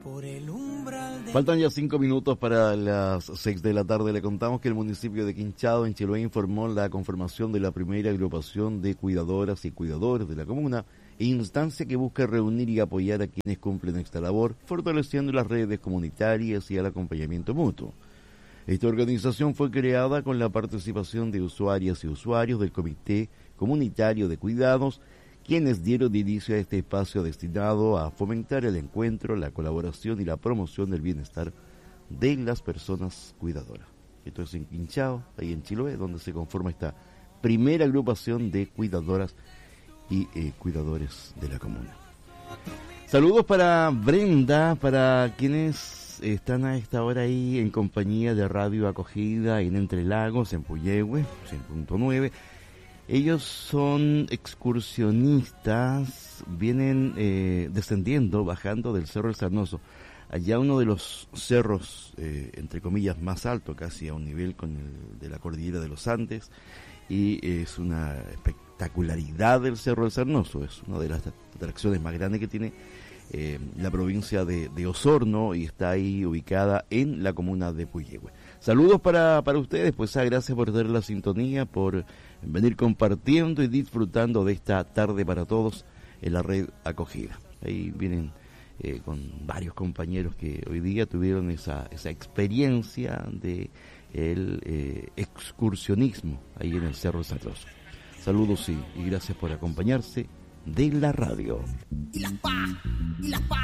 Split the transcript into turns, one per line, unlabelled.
Faltan ya 5 minutos para las 6 de la tarde. Le contamos que el municipio de Quinchao, en Chiloé, informó la conformación de la primera agrupación de cuidadoras y cuidadores de la comuna, instancia que busca reunir y apoyar a quienes cumplen esta labor, fortaleciendo las redes comunitarias y el acompañamiento mutuo. Esta organización fue creada con la participación de usuarias y usuarios del Comité Comunitario de Cuidados, quienes dieron inicio a este espacio destinado a fomentar el encuentro, la colaboración y la promoción del bienestar de las personas cuidadoras. Esto es en Quinchao, ahí en Chiloé, donde se conforma esta primera agrupación de cuidadoras y cuidadores de la comuna. Saludos para Brenda, para quienes están a esta hora ahí en compañía de Radio Acogida en Entre Lagos, en Puyehue, 100.9. Ellos son excursionistas, vienen descendiendo, bajando del Cerro El Sarnoso, allá uno de los cerros, entre comillas, más alto, casi a un nivel con el de la cordillera de los Andes, y es una espectacularidad del Cerro El Sarnoso, es una de las atracciones más grandes que tiene la provincia de Osorno, y está ahí ubicada en la comuna de Puyehue. Saludos para ustedes, pues gracias por tener la sintonía, por venir compartiendo y disfrutando de esta tarde para todos en la red Acogida. Ahí vienen con varios compañeros que hoy día tuvieron esa experiencia de el excursionismo ahí en el Cerro Sarnoso. Saludos y gracias por acompañarse de la radio.